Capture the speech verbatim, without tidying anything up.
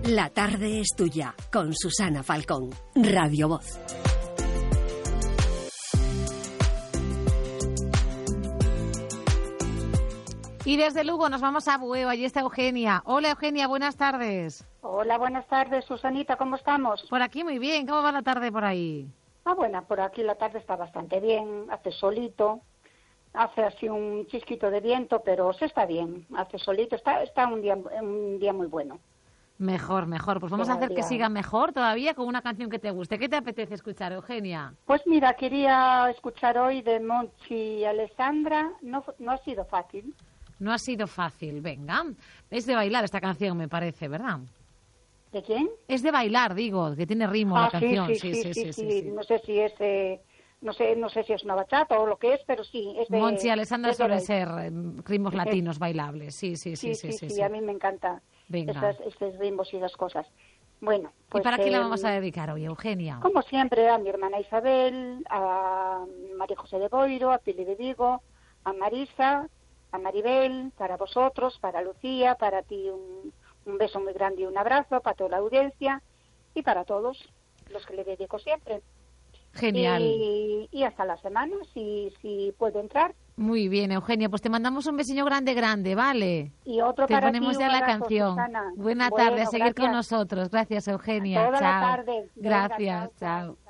La tarde es tuya, con Susana Falcón, Radio Voz. Y desde Lugo nos vamos a Bueu, allí está Eugenia. Hola Eugenia, buenas tardes. Hola, buenas tardes, Susanita, ¿cómo estamos? Por aquí muy bien, ¿cómo va la tarde por ahí? Ah, bueno, por aquí la tarde está bastante bien, hace solito, hace así un chisquito de viento, pero se está bien, hace solito, está, está un día, un día muy bueno. Mejor, mejor, pues vamos Todavía. a hacer que siga mejor todavía con una canción que te guste. ¿Qué te apetece escuchar, Eugenia? Pues mira, quería escuchar hoy de Monchi y Alessandra, no, no ha sido fácil. No ha sido fácil, venga. Es de bailar esta canción, me parece, ¿verdad? ¿De quién? Es de bailar, digo, que tiene ritmo ah, la canción. Sí sí sí, sí, sí, sí, sí, sí. No sé si es, eh, no sé, no sé si es una bachata o lo que es, pero sí. Es de, Monchi y Alessandra es de suelen baile. ser eh, ritmos latinos bailables, sí, sí, sí, sí, sí, sí, sí, sí, sí. a mí me encanta estas, estos ritmos y esas cosas. Bueno, pues, ¿y para quién eh, la vamos a dedicar hoy, Eugenia? Como siempre, a mi hermana Isabel, a María José de Boiro, a Pili de Vigo, a Marisa, a Maribel, para vosotros, para Lucía, para ti un, un beso muy grande y un abrazo, para toda la audiencia y para todos los que le dedico siempre. Genial. Y, y hasta la semana, si, si puedo entrar. Muy bien, Eugenia, pues te mandamos un besillo grande, grande, ¿vale? Y otro te para ponemos ti, ya un la abrazo, canción. Susana. Buena Bueno, tarde, a seguir gracias. con nosotros. Gracias, Eugenia. Toda chao. la tarde. Venga, Gracias, chao. chao.